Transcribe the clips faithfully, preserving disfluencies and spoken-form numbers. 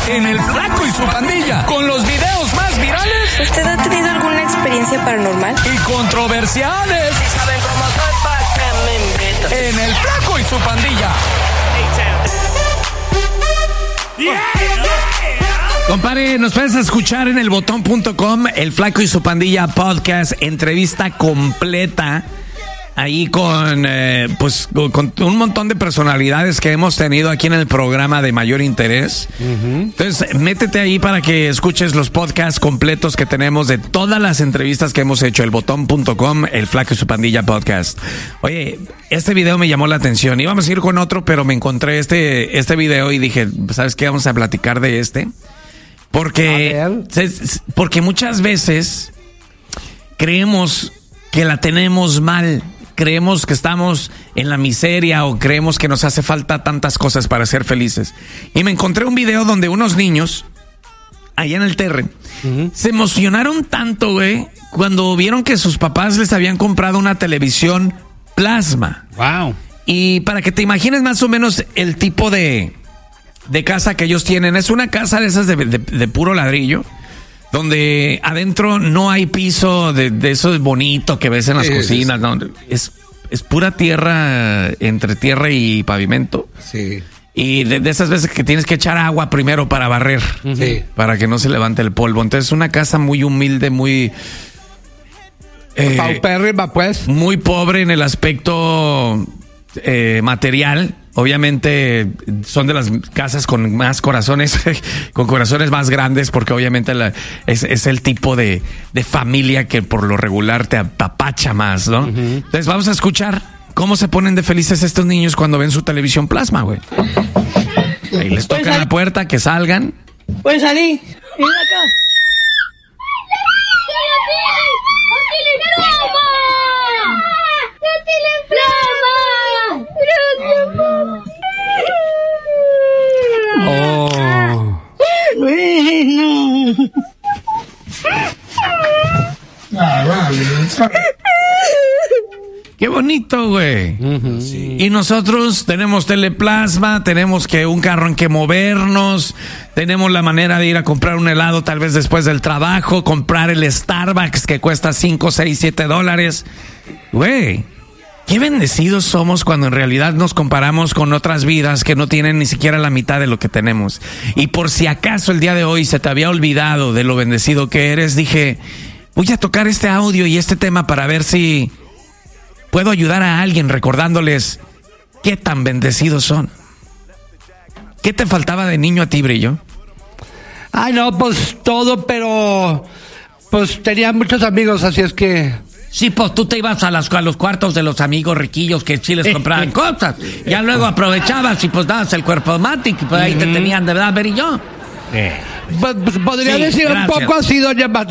en El Flaco y su Pandilla, con los videos más virales. ¿Usted ha tenido alguna experiencia paranormal? Y controversiales. Si saben cómo soy, ¿pa' qué me invitan? En El Flaco y su Pandilla. Yeah, yeah. Compadre, nos puedes escuchar en el botón punto com, El Flaco y su Pandilla podcast, entrevista completa. Ahí con, eh, pues, con un montón de personalidades que hemos tenido aquí en el programa de mayor interés. Uh-huh. Entonces, métete ahí para que escuches los podcasts completos que tenemos de todas las entrevistas que hemos hecho. El botón punto com, El Flaco y su Pandilla podcast. Oye, este video me llamó la atención. Íbamos a ir con otro, pero me encontré este, este video y dije, ¿sabes qué? Vamos a platicar de este. Porque, porque muchas veces creemos que la tenemos mal. Creemos que estamos en la miseria o creemos que nos hace falta tantas cosas para ser felices. Y me encontré un video donde unos niños, allá en el Terre, uh-huh. se emocionaron tanto, güey, cuando vieron que sus papás les habían comprado una televisión plasma. Wow. Y para que te imagines más o menos el tipo de, de casa que ellos tienen, es una casa de esas de, de, de puro ladrillo, donde adentro no hay piso de, de eso bonito que ves en las sí, cocinas, ¿no? Es, es pura tierra, entre tierra y pavimento. Sí. Y de, de esas veces que tienes que echar agua primero para barrer, sí. para que no se levante el polvo. Entonces es una casa muy humilde, muy... Eh, paupérrima, pues. Muy pobre en el aspecto eh, material. Obviamente son de las casas con más corazones, con corazones más grandes, porque obviamente la, es, es el tipo de, de familia que por lo regular te apapacha más, ¿no? Uh-huh. Entonces vamos a escuchar cómo se ponen de felices estos niños cuando ven su televisión plasma, güey. Ahí les toca la puerta, que salgan. Pues salí. Ven acá. Oh. Bueno. Qué bonito, güey. Uh-huh. Sí. Y nosotros tenemos teleplasma, tenemos que un carro en que movernos, tenemos la manera de ir a comprar un helado tal vez después del trabajo, comprar el Starbucks que cuesta cinco, seis, siete dólares. Güey, qué bendecidos somos cuando en realidad nos comparamos con otras vidas que no tienen ni siquiera la mitad de lo que tenemos. Y por si acaso el día de hoy se te había olvidado de lo bendecido que eres, dije, voy a tocar este audio y este tema para ver si puedo ayudar a alguien recordándoles qué tan bendecidos son. ¿Qué te faltaba de niño a ti, Brillo? Ay, no, pues todo, pero pues tenía muchos amigos, así es que... Sí, pues tú te ibas a, las, a los cuartos de los amigos riquillos que sí les compraban cosas. Ya luego aprovechabas y pues dabas el cuerpo matic y pues ahí te tenían de verdad, Brillo. Eh. Pues, podría sí, decir gracias. Un poco así, doña Mati.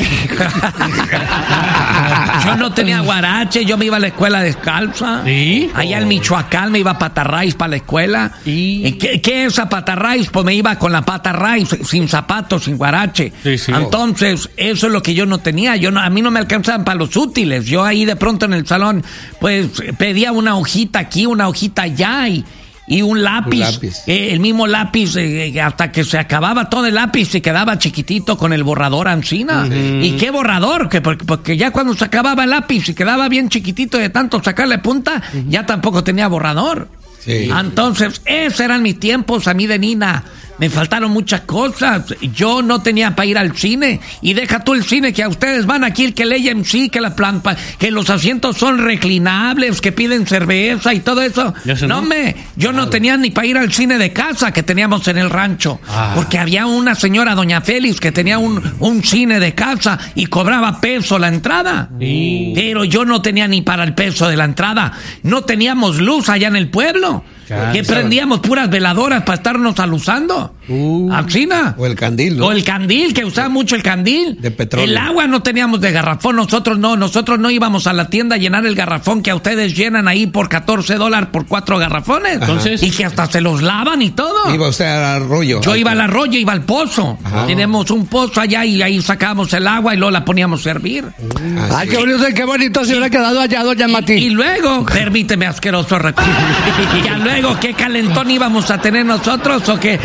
Yo no tenía guarache, yo me iba a la escuela descalza. ¿Sí? Allá en Michoacán me iba a Patarraíz para la escuela. ¿Sí? ¿Y qué, qué es a Patarraíz? Pues me iba con la Patarraíz, sin zapatos, sin guarache. Sí, sí. Entonces, eso es lo que yo no tenía. Yo no, a mí no me alcanzaban para los útiles. Yo ahí de pronto en el salón, pues pedía una hojita aquí, una hojita allá y... Y un lápiz, un lápiz. Eh, el mismo lápiz, eh, hasta que se acababa todo el lápiz, se quedaba chiquitito con el borrador ancina. Uh-huh. ¿Y qué borrador? Que porque, porque ya cuando se acababa el lápiz se quedaba bien chiquitito de tanto sacarle punta, uh-huh. ya tampoco tenía borrador. Sí. Entonces, esos eran mis tiempos a mí de nina. Me faltaron muchas cosas. Yo no tenía para ir al cine. Y deja tú el cine, que a ustedes van aquí el que lee M C, que la planta, que los asientos son reclinables, que piden cerveza y todo eso. No me, yo no tenía ni para ir al cine de casa que teníamos en el rancho. Ah. Porque había una señora, doña Félix, que tenía un, un cine de casa y cobraba peso la entrada. Sí. Pero yo no tenía ni para el peso de la entrada. No teníamos luz allá en el pueblo. Cansa. Que prendíamos puras veladoras para estarnos aluzando. Uh, ¿Axina? O el candil, ¿no? O el candil, que usaba mucho el candil. De petróleo. El agua no teníamos de garrafón, nosotros no. Nosotros no íbamos a la tienda a llenar el garrafón que a ustedes llenan ahí por catorce dólares por cuatro garrafones. Entonces, y que hasta se los lavan y todo. Iba usted al arroyo. Yo iba al arroyo, iba al pozo. Ajá. Tenemos un pozo allá y ahí sacábamos el agua y luego la poníamos a hervir. Uh, Ay, qué bonito, qué bonito se hubiera quedado allá, doña Mati. Y, y luego, permíteme, asqueroso recuerdo. Ya luego, ¿qué calentón íbamos a tener nosotros? O que, o que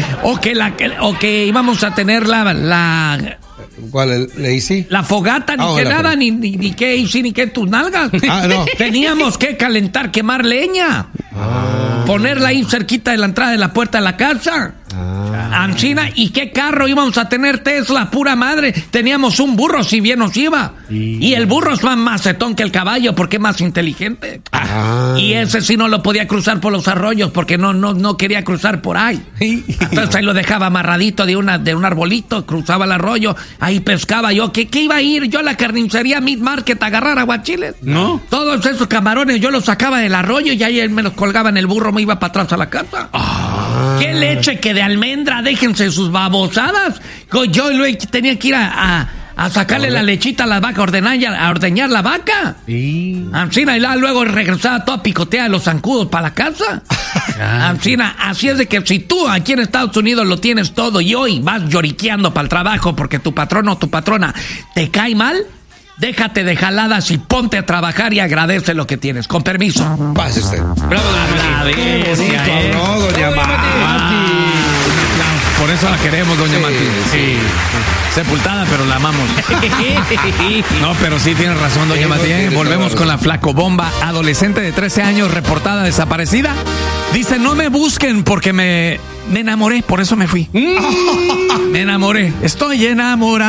que la que, o que íbamos a tener la la ¿Cuál le hice? La fogata, ni Ah, que la nada, fogata. ni, ni, ni que hice, ni que tus nalgas. Ah, no. Teníamos que calentar, quemar leña. Ah. Ponerla ahí cerquita de la entrada de la puerta de la casa. Ah. Ancina, ¿y qué carro íbamos a tener, Tesla? Pura madre. Teníamos un burro, si bien nos iba. Sí. Y el burro es más macetón que el caballo, porque es más inteligente. Ah. Y ese sí no lo podía cruzar por los arroyos, porque no, no, no quería cruzar por ahí. Entonces ahí lo dejaba amarradito de una, de un arbolito, cruzaba el arroyo, ahí pescaba yo. ¿Qué, qué iba a ir yo a la carnicería Meat Market a agarrar aguachiles? No. Todos esos camarones yo los sacaba del arroyo y ahí él me los colgaba en el burro, me iba para atrás a la casa. Ah. ¡Qué leche que de almendra! Déjense sus babosadas. Yo luego tenía que ir a, a, a sacarle la lechita a la vaca, a ordenar, a ordeñar la vaca. Sí. Ancina, y la- luego regresaba toda picoteada de los zancudos para la casa. Ancina, así es de que si tú aquí en Estados Unidos lo tienes todo y hoy vas lloriqueando para el trabajo porque tu patrón o tu patrona te cae mal, déjate de jaladas y ponte a trabajar y agradece lo que tienes. Con permiso. Pase usted. Bravo, La Qué bestia, bonito ¿eh? habló, doña Mati. Por eso la queremos, doña Sí, Mati. sí. Sepultada, pero la amamos. No, pero sí tienes razón, doña Sí, Mati. no, ¿eh? tiene Volvemos toda con la la flacobomba, adolescente de trece años, reportada desaparecida. Dice, no me busquen porque me, me enamoré, por eso me fui. Me enamoré. Estoy enamorado.